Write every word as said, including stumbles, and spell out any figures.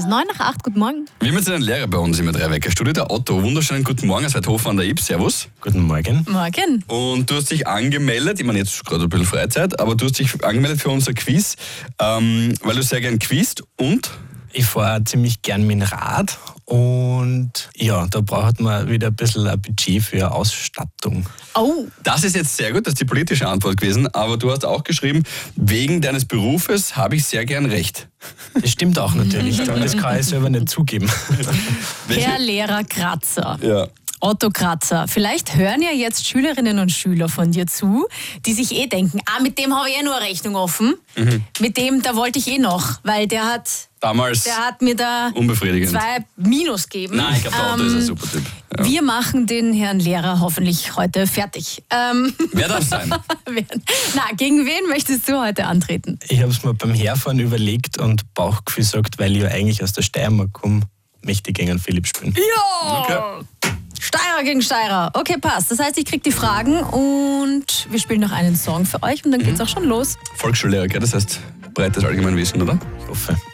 neun nach acht, guten Morgen. Wir haben jetzt einen Lehrer bei uns im drei Wecker Studio, der Otto. Wunderschönen guten Morgen, er ist heute Hofer an der I B. Servus. Guten Morgen. Morgen. Und du hast dich angemeldet, ich meine jetzt gerade ein bisschen Freizeit, aber du hast dich angemeldet für unser Quiz, ähm, weil du sehr gern quizst und... Ich fahre ziemlich gern mit dem Rad und ja, da braucht man wieder ein bisschen ein Budget für Ausstattung. Oh. Das ist jetzt sehr gut, das ist die politische Antwort gewesen, aber du hast auch geschrieben, wegen deines Berufes habe ich sehr gern recht. Das stimmt auch natürlich, das kann ich selber nicht zugeben. Herr Lehrer Kratzer. Ja. Otto Kratzer, vielleicht hören ja jetzt Schülerinnen und Schüler von dir zu, die sich eh denken, ah, mit dem habe ich eh nur eine Rechnung offen. Mhm. Mit dem, da wollte ich eh noch, weil der hat, Damals der hat mir da unbefriedigend. zwei Minus gegeben. Nein, ich glaube, der Otto ähm, ist ein super Typ. Ja. Wir machen den Herrn Lehrer hoffentlich heute fertig. Ähm, Wer darf sein? Na, gegen wen möchtest du heute antreten? Ich habe es mir beim Herfahren überlegt und Bauchgefühl sagt, weil ich ja eigentlich aus der Steiermark komme, möchte ich gegen einen Philipp spielen. Ja! Okay. Steirer gegen Steirer. Okay, passt. Das heißt, ich krieg die Fragen und wir spielen noch einen Song für euch und dann geht's auch schon los. Volksschullehrer, gell? Das heißt breites Allgemeinwissen, oder? Ich hoffe.